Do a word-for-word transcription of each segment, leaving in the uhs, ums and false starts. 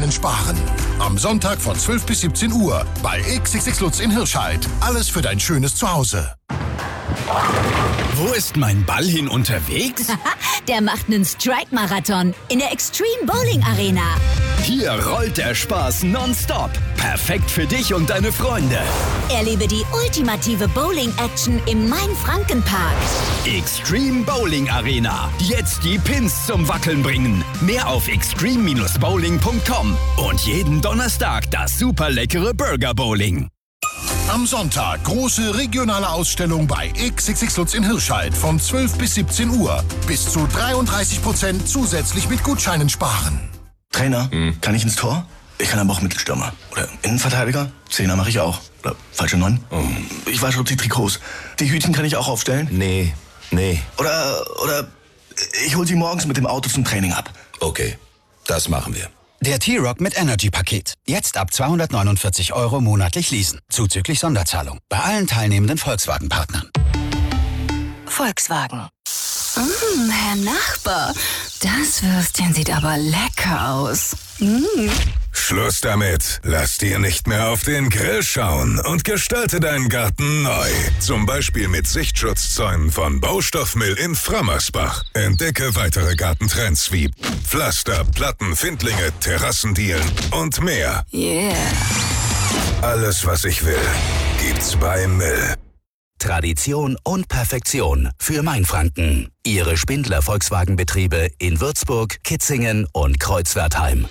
Gutscheinen sparen. Am Sonntag von zwölf bis siebzehn Uhr bei X X X Lutz in Hirscheid. Alles für dein schönes Zuhause. Wo ist mein Ball hin unterwegs? Der macht einen Strike-Marathon in der Extreme Bowling Arena. Hier rollt der Spaß nonstop. Perfekt für dich und deine Freunde. Erlebe die ultimative Bowling-Action im Main-Franken-Park. Extreme Bowling Arena. Jetzt die Pins zum Wackeln bringen. Mehr auf extreme Bindestrich bowling punkt com. Und jeden Donnerstag das super leckere Burger Bowling. Am Sonntag große regionale Ausstellung bei X X X Lutz in Hirscheid von zwölf bis siebzehn Uhr. Bis zu dreiunddreißig Prozent zusätzlich mit Gutscheinen sparen. Trainer, hm. kann ich ins Tor? Ich kann aber auch Mittelstürmer. Oder Innenverteidiger? Zehner mache ich auch. Oder falsche Neun? Oh. Ich wasche die Trikots. Die Hütchen kann ich auch aufstellen? Nee, nee. Oder, oder ich hol sie morgens mit dem Auto zum Training ab. Okay, das machen wir. Der T-Rock mit Energy-Paket. Jetzt ab zweihundertneunundvierzig Euro monatlich leasen. Zuzüglich Sonderzahlung. Bei allen teilnehmenden Volkswagen-Partnern. Volkswagen. Mmh, Herr Nachbar, das Würstchen sieht aber lecker aus. Mmh. Schluss damit. Lass dir nicht mehr auf den Grill schauen und gestalte deinen Garten neu. Zum Beispiel mit Sichtschutzzäunen von Baustoffmill in Frammersbach. Entdecke weitere Gartentrends wie Pflaster, Platten, Findlinge, Terrassendielen und mehr. Yeah. Alles, was ich will, gibt's bei Mill. Tradition und Perfektion für Mainfranken. Ihre Spindler Volkswagenbetriebe in Würzburg, Kitzingen und Kreuzwertheim.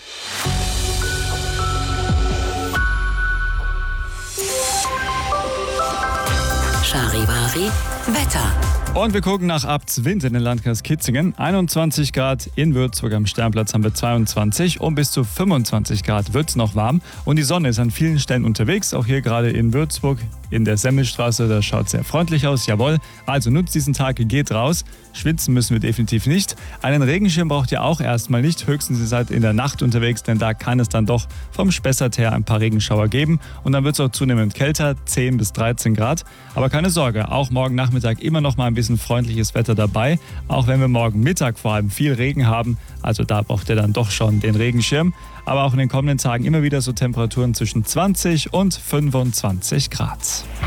Charivari Wetter. Und wir gucken nach Abtswind in den Landkreis Kitzingen. einundzwanzig Grad in Würzburg, am Sternplatz haben wir zweiundzwanzig und bis zu fünfundzwanzig Grad wird es noch warm. Und die Sonne ist an vielen Stellen unterwegs, auch hier gerade in Würzburg in der Semmelstraße. Das schaut sehr freundlich aus, jawohl. Also nutzt diesen Tag, geht raus. Schwitzen müssen wir definitiv nicht. Einen Regenschirm braucht ihr auch erstmal nicht. Höchstens ihr seid in der Nacht unterwegs, denn da kann es dann doch vom Spessart her ein paar Regenschauer geben. Und dann wird es auch zunehmend kälter, zehn bis dreizehn Grad. Aber keine Sorge, auch morgen Nachmittag immer noch mal ein bisschen freundliches Wetter dabei. Auch wenn wir morgen Mittag vor allem viel Regen haben. Also da braucht ihr dann doch schon den Regenschirm. Aber auch in den kommenden Tagen immer wieder so Temperaturen zwischen zwanzig und fünfundzwanzig Grad.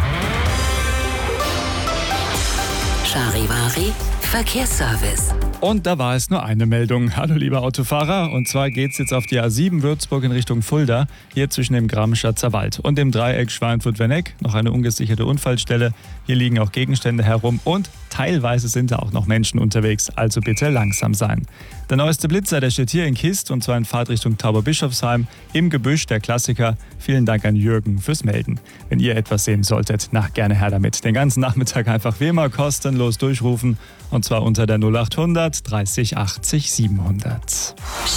Charivari Verkehrsservice. Und da war es nur eine Meldung. Hallo lieber Autofahrer, und zwar geht's jetzt auf die A sieben Würzburg in Richtung Fulda, hier zwischen dem Gramschatzer Wald und dem Dreieck Schweinfurt-Werneck. Noch eine ungesicherte Unfallstelle. Hier liegen auch Gegenstände herum und teilweise sind da auch noch Menschen unterwegs, also bitte langsam sein. Der neueste Blitzer, der steht hier in Kist, und zwar in Fahrtrichtung Tauberbischofsheim im Gebüsch, der Klassiker. Vielen Dank an Jürgen fürs Melden. Wenn ihr etwas sehen solltet, na, gerne her damit. Den ganzen Nachmittag einfach wie immer kostenlos durchrufen, und zwar unter der null acht hundert dreißig achtzig siebenhundert.